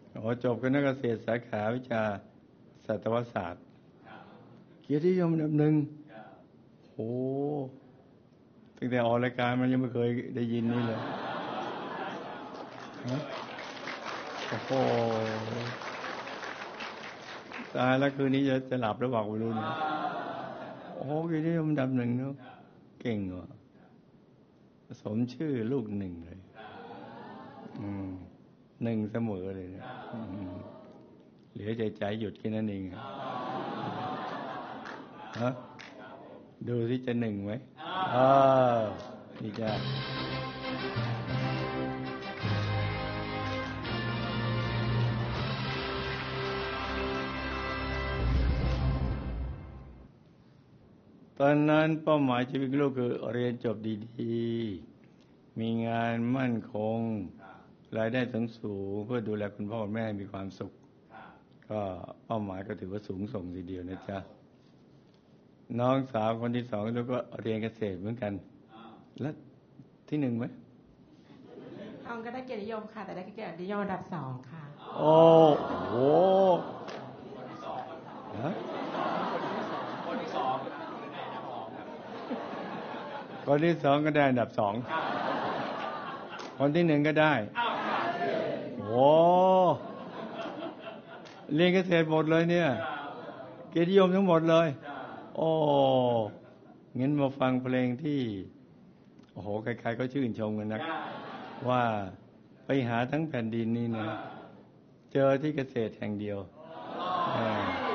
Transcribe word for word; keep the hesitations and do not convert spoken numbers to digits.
อ๋อจบคณะเกษตรสาขาวิชาสัตวศาสตร์เกียรตินิยมอันดับหนึ่งโอ้ตั้งแต่ออกรายการมันยังไม่เคยได้ยินนี่เลยโอ้โหตายแล้วคืนนี้จะจะหลับหรือเปล่าไม่รู้เนี่ยโอ้โหเกียรตินิยมอันดับหนึ่งเนาะเก่งว่ะสมชื่อลูกหนึ่งเลยอืมหนึ่งเสมอเลยเนี่ยเหลือใจใจหยุดแค่นั้นเองฮะดูสิจะหนึ่งไหมอ่านี่จ้าตอนนั้นเป้าหมายชีวิตลูกคือเรียนจบดีๆมีงานมั่นคงรายได้สูงๆเพื่อดูแลคุณพ่อคุณแม่ให้มีความสุขก็เป้าหมายก็ถือว่าสูงส่งทีเดียวนะจ๊ะน้องสาวคนที่สองแล้วก็เรียนเกษตรเหมือนกันแล้วที่หนึ่งไหมทองก็ได้เกียรตินิยมค่ะแต่ได้เกียรตินิยมอันดับสองค่ะโอ้โหฮะคนที่สองคนที่สองก็ได้อันดับสองคนที่หนึ่งก็ได้โอ้เรียนเกษตรหมดเลยเนี่ยเกียรตินิยมทั้งหมดเลยโอ้งั้นมาฟังเพลงที่โอ้โหใครๆก็ชื่นชมกันนะว่าไปหาทั้งแผ่นดินนี่นะเจอที่เกษตรแห่งเดียว